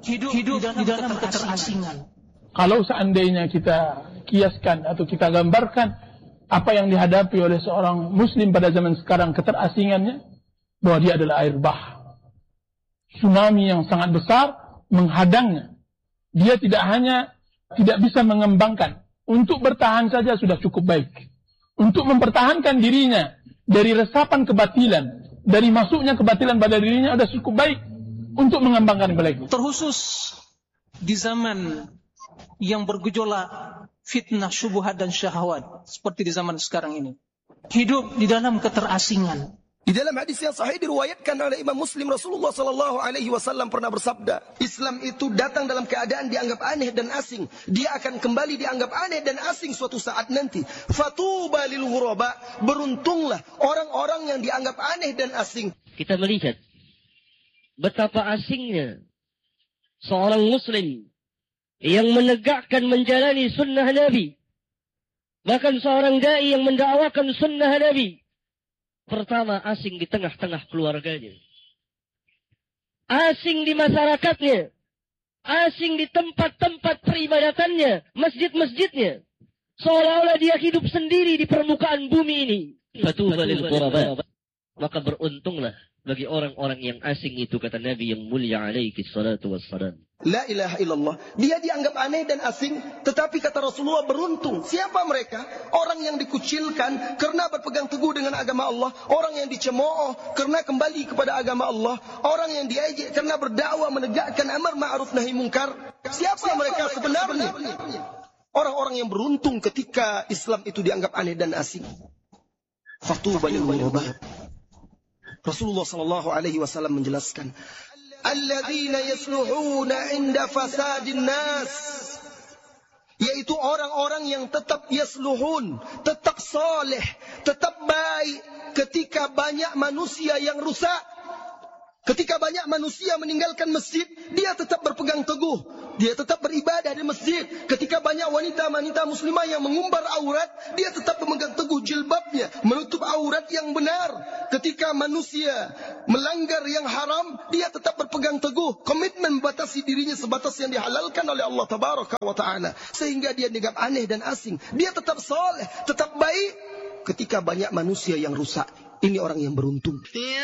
hidup di dalam keterasingan. Kalau seandainya kita kiaskan atau kita gambarkan apa yang dihadapi oleh seorang muslim pada zaman sekarang, keterasingannya, bahwa dia adalah air bah. Tsunami yang sangat besar menghadangnya. Dia tidak bisa mengembangkan. Untuk bertahan saja sudah cukup baik. Untuk mempertahankan dirinya dari resapan kebatilan, dari masuknya kebatilan pada dirinya sudah cukup baik untuk mengembangkan kebaikan. Terkhusus di zaman yang bergejolak fitnah, syubhat dan syahwat seperti di zaman sekarang ini. Hidup di dalam keterasingan. Di dalam hadis yang sahih diriwayatkan oleh Imam Muslim, Rasulullah sallallahu alaihi wasallam pernah bersabda, Islam itu datang dalam keadaan dianggap aneh dan asing. Dia akan kembali dianggap aneh dan asing suatu saat nanti. Fatuba lil ghuraba, beruntunglah orang-orang yang dianggap aneh dan asing. Kita melihat betapa asingnya seorang muslim yang menegakkan menjalani sunnah Nabi. Bahkan seorang dai yang mendakwakan sunnah Nabi. Pertama, asing di tengah-tengah keluarganya. Asing di masyarakatnya. Asing di tempat-tempat peribadatannya. Masjid-masjidnya. Seolah-olah dia hidup sendiri di permukaan bumi ini. Fatuba lil ghuraba. Maka beruntunglah bagi orang-orang yang asing itu, kata Nabi yang mulia alaihi salatu wassalam. La ilaha illallah. Dia dianggap aneh dan asing, tetapi kata Rasulullah beruntung. Siapa mereka? Orang yang dikucilkan karena berpegang teguh dengan agama Allah. Orang yang dicemooh karena kembali kepada agama Allah. Orang yang diejek karena berdakwah menegakkan amar ma'ruf nahi mungkar. Siapa mereka sebenarnya? Orang-orang yang beruntung ketika Islam itu dianggap aneh dan asing. Fatuba lil ghuraba. Rasulullah sallallahu alaihi wasallam menjelaskan, alladzina yasluhuna inda fasadin nas, yaitu orang-orang yang tetap yasluhun, tetap saleh, tetap baik ketika banyak manusia yang rusak. Ketika banyak manusia meninggalkan masjid, dia tetap berpegang teguh, dia tetap beribadah di masjid. Ketika banyak wanita-wanita muslimah yang mengumbar aurat, dia tetap memegang teguh jilbabnya, menutup aurat yang benar. Ketika manusia melanggar yang haram, dia tetap berpegang teguh, komitmen membatasi dirinya sebatas yang dihalalkan oleh Allah Tabaraka wa Ta'ala. Sehingga dia dianggap aneh dan asing. Dia tetap saleh, tetap baik ketika banyak manusia yang rusak. Ini orang yang beruntung.